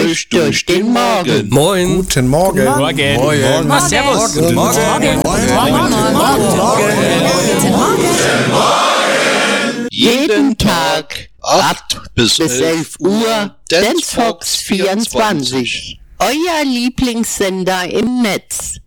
euch durch den Morgen. Moin. Guten Morgen. Morgen. Morgen. Morgen. Servus. Guten Morgen. Jeden Tag 8 bis 11 Uhr DanceFox 24. Euer Lieblingssender im Netz.